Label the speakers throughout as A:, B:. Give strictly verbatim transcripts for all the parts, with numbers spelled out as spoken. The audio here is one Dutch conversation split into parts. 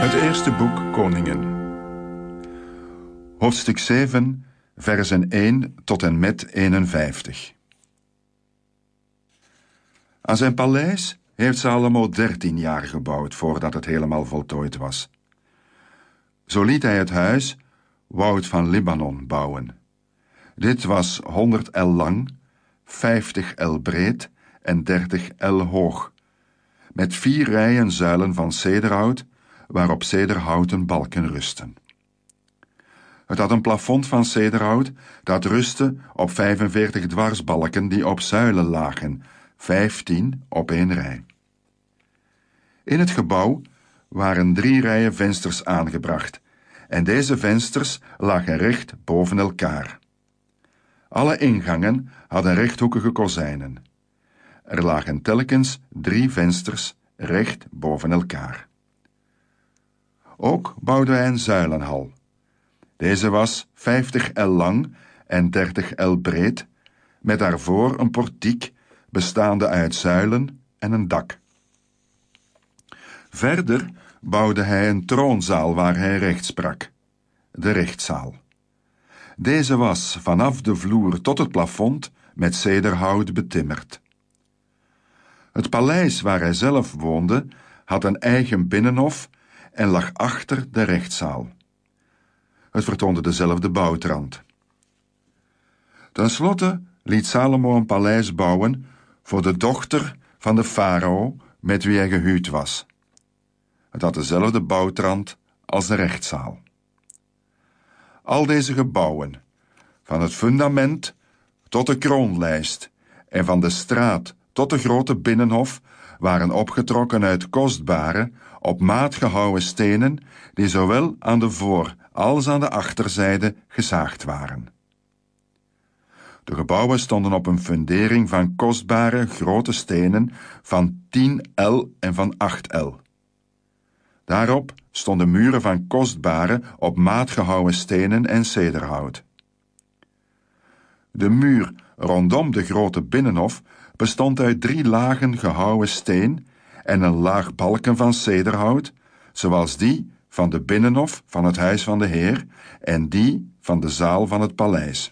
A: Het eerste boek Koningen. Hoofdstuk zeven, versen één tot en met eenenvijftig. Aan zijn paleis heeft Salomo dertien jaar gebouwd voordat het helemaal voltooid was. Zo liet hij het huis, Woud van Libanon, bouwen. Dit was honderd el lang, vijftig el breed en dertig el hoog, met vier rijen zuilen van cederhout, waarop cederhouten balken rusten. Het had een plafond van cederhout dat rustte op vijfenveertig dwarsbalken die op zuilen lagen, vijftien op één rij. In het gebouw waren drie rijen vensters aangebracht, en deze vensters lagen recht boven elkaar. Alle ingangen hadden rechthoekige kozijnen. Er lagen telkens drie vensters recht boven elkaar. Ook bouwde hij een zuilenhal. Deze was vijftig el lang en dertig el breed, met daarvoor een portiek bestaande uit zuilen en een dak. Verder bouwde hij een troonzaal waar hij recht sprak, de rechtzaal. Deze was vanaf de vloer tot het plafond met cederhout betimmerd. Het paleis waar hij zelf woonde had een eigen binnenhof en lag achter de rechtszaal. Het vertoonde dezelfde bouwtrand. Ten slotte liet Salomo een paleis bouwen voor de dochter van de farao met wie hij gehuwd was. Het had dezelfde bouwtrand als de rechtszaal. Al deze gebouwen, van het fundament tot de kroonlijst en van de straat tot de grote binnenhof, waren opgetrokken uit kostbare, op maat gehouwen stenen die zowel aan de voor- als aan de achterzijde gezaagd waren. De gebouwen stonden op een fundering van kostbare, grote stenen van tien el en van acht el. Daarop stonden muren van kostbare, op maat gehouwen stenen en cederhout. De muur rondom de grote binnenhof bestond uit drie lagen gehouwen steen en een laag balken van cederhout, zoals die van de binnenhof van het huis van de Heer en die van de zaal van het paleis.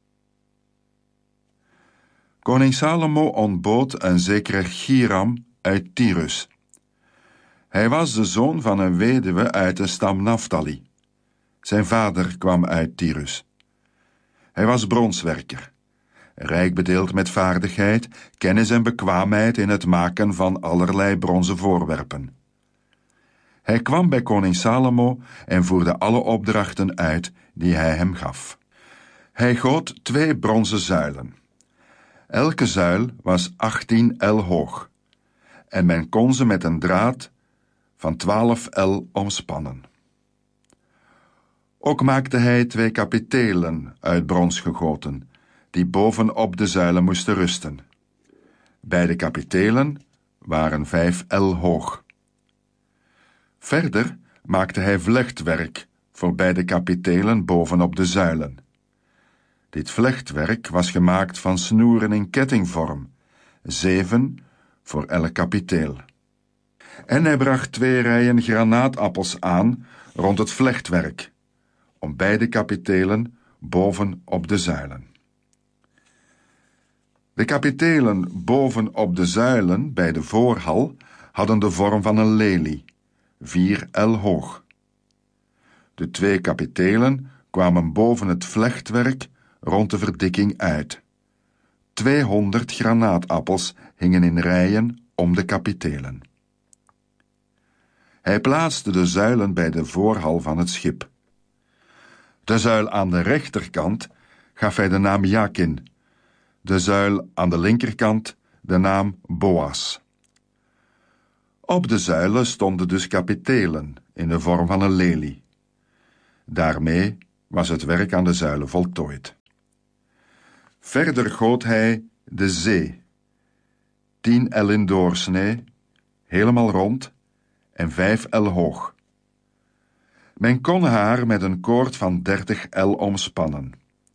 A: Koning Salomo ontbood een zekere Hiram uit Tyrus. Hij was de zoon van een weduwe uit de stam Naphtali. Zijn vader kwam uit Tyrus. Hij was bronswerker, rijk bedeeld met vaardigheid, kennis en bekwaamheid in het maken van allerlei bronzen voorwerpen. Hij kwam bij koning Salomo en voerde alle opdrachten uit die hij hem gaf. Hij goot twee bronzen zuilen. Elke zuil was achttien el hoog, en men kon ze met een draad van twaalf el omspannen. Ook maakte hij twee kapitelen uit brons gegoten, die bovenop de zuilen moesten rusten. Beide kapitelen waren vijf el hoog. Verder maakte hij vlechtwerk voor beide kapitelen bovenop de zuilen. Dit vlechtwerk was gemaakt van snoeren in kettingvorm, zeven voor elk kapiteel. En hij bracht twee rijen granaatappels aan rond het vlechtwerk, om beide kapitelen boven op de zuilen. De kapitelen boven op de zuilen bij de voorhal hadden de vorm van een lelie, vier el hoog. De twee kapitelen kwamen boven het vlechtwerk rond de verdikking uit. Tweehonderd granaatappels hingen in rijen om de kapitelen. Hij plaatste de zuilen bij de voorhal van het schip. De zuil aan de rechterkant gaf hij de naam Jakin, de zuil aan de linkerkant de naam Boas. Op de zuilen stonden dus kapitelen in de vorm van een lelie. Daarmee was het werk aan de zuilen voltooid. Verder goot hij de zee, tien el in doorsnee, helemaal rond en vijf el hoog. Men kon haar met een koord van dertig el omspannen.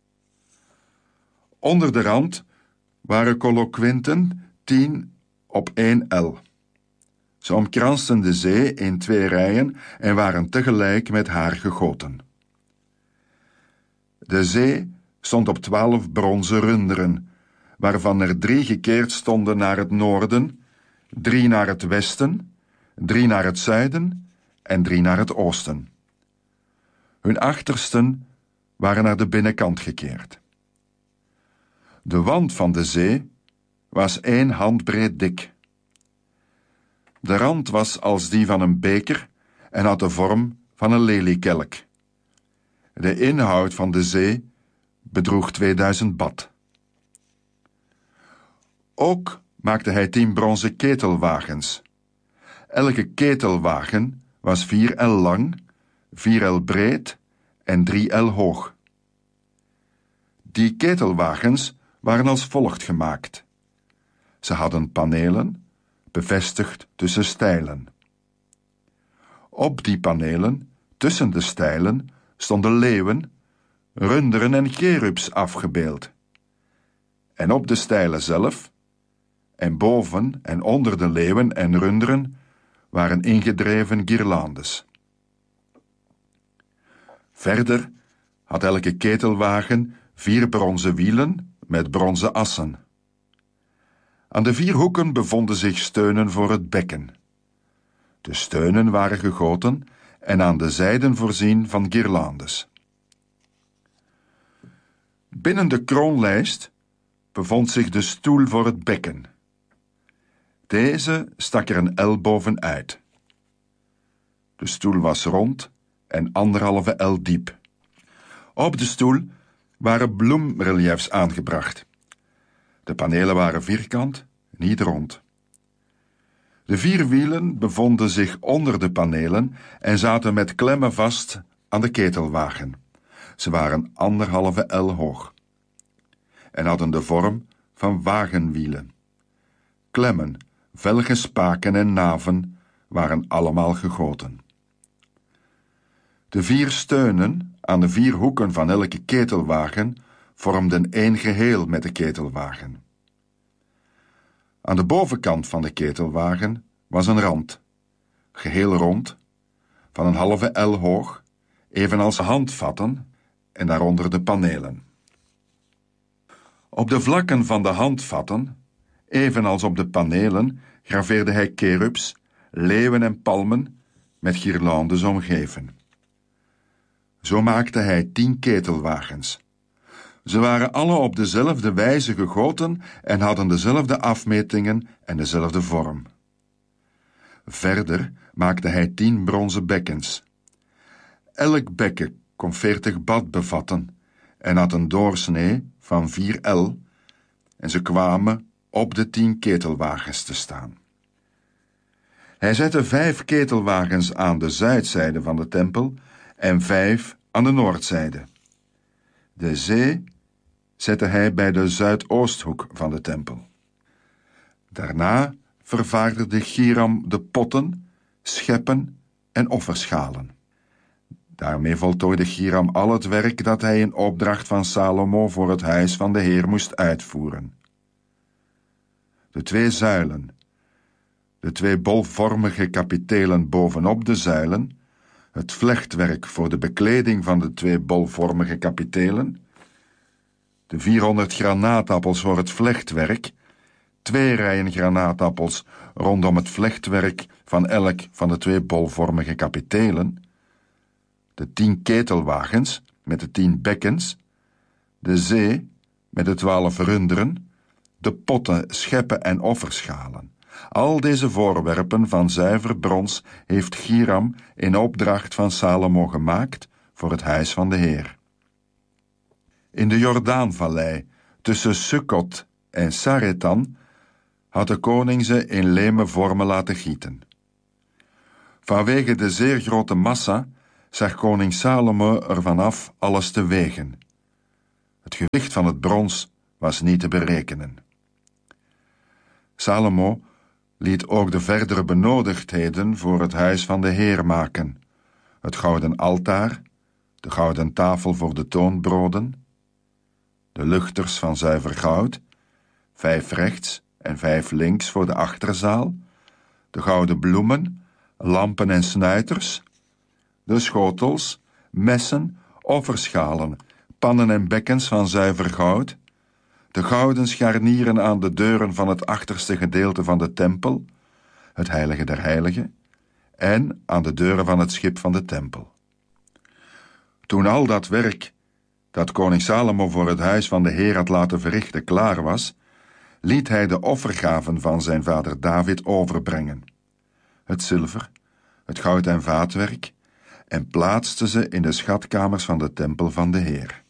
A: Onder de rand waren colloquinten tien op één el. Ze omkransten de zee in twee rijen en waren tegelijk met haar gegoten. De zee stond op twaalf bronzen runderen, waarvan er drie gekeerd stonden naar het noorden, drie naar het westen, drie naar het zuiden en drie naar het oosten. Hun achtersten waren naar de binnenkant gekeerd. De wand van de zee was één handbreed dik. De rand was als die van een beker en had de vorm van een leliekelk. De inhoud van de zee bedroeg tweeduizend bad. Ook maakte hij tien bronzen ketelwagens. Elke ketelwagen was vier el lang, vier el breed en drie el hoog. Die ketelwagens waren als volgt gemaakt. Ze hadden panelen, bevestigd tussen stijlen. Op die panelen, tussen de stijlen, stonden leeuwen, runderen en cherubs afgebeeld. En op de stijlen zelf, en boven en onder de leeuwen en runderen, waren ingedreven guirlandes. Verder had elke ketelwagen vier bronzen wielen met bronzen assen. Aan de vier hoeken bevonden zich steunen voor het bekken. De steunen waren gegoten en aan de zijden voorzien van guirlandes. Binnen de kroonlijst bevond zich de stoel voor het bekken. Deze stak er een el bovenuit. De stoel was rond en anderhalve el diep. Op de stoel waren bloemreliefs aangebracht. De panelen waren vierkant, niet rond. De vier wielen bevonden zich onder de panelen en zaten met klemmen vast aan de ketelwagen. Ze waren anderhalve el hoog en hadden de vorm van wagenwielen. Klemmen, velgen, spaken en naven waren allemaal gegoten. De vier steunen aan de vier hoeken van elke ketelwagen vormden één geheel met de ketelwagen. Aan de bovenkant van de ketelwagen was een rand, geheel rond, van een halve el hoog, evenals handvatten en daaronder de panelen. Op de vlakken van de handvatten, evenals op de panelen, graveerde hij cherubs, leeuwen en palmen met guirlandes omgeven. Zo maakte hij tien ketelwagens. Ze waren alle op dezelfde wijze gegoten en hadden dezelfde afmetingen en dezelfde vorm. Verder maakte hij tien bronzen bekkens. Elk bekken kon veertig bad bevatten en had een doorsnee van vier el, en ze kwamen op de tien ketelwagens te staan. Hij zette vijf ketelwagens aan de zuidzijde van de tempel en vijf aan de noordzijde. De zee zette hij bij de zuidoosthoek van de tempel. Daarna vervaardigde Hiram de potten, scheppen en offerschalen. Daarmee voltooide Hiram al het werk dat hij in opdracht van Salomo voor het huis van de Heer moest uitvoeren. De twee zuilen, de twee bolvormige kapitelen bovenop de zuilen, het vlechtwerk voor de bekleding van de twee bolvormige kapitelen, de vierhonderd granaatappels voor het vlechtwerk, twee rijen granaatappels rondom het vlechtwerk van elk van de twee bolvormige kapitelen, de tien ketelwagens met de tien bekkens, de zee met de twaalf runderen, de potten, scheppen en offerschalen. Al deze voorwerpen van zuiver brons heeft Hiram in opdracht van Salomo gemaakt voor het huis van de Heer. In de Jordaanvallei, tussen Sukkot en Saretan, had de koning ze in leme vormen laten gieten. Vanwege de zeer grote massa zag koning Salomo ervan af alles te wegen. Het gewicht van het brons was niet te berekenen. Salomo liet ook de verdere benodigdheden voor het huis van de Heer maken: het gouden altaar, de gouden tafel voor de toonbroden, de luchters van zuiver goud, vijf rechts en vijf links voor de achterzaal, de gouden bloemen, lampen en snuiters, de schotels, messen, offerschalen, pannen en bekkens van zuiver goud, de gouden scharnieren aan de deuren van het achterste gedeelte van de tempel, het heilige der heiligen, en aan de deuren van het schip van de tempel. Toen al dat werk, dat koning Salomo voor het huis van de Heer had laten verrichten, klaar was, liet hij de offergaven van zijn vader David overbrengen, het zilver, het goud en vaatwerk, en plaatste ze in de schatkamers van de tempel van de Heer.